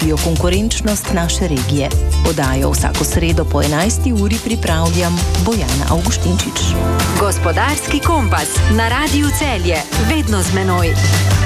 konkurenčnost naše regije. Oddajo vsako sredo po 11. uri pripravljam Bojana Avguštinčič. Gospodarski kompas na Radiu Celje. Vedno z menoj.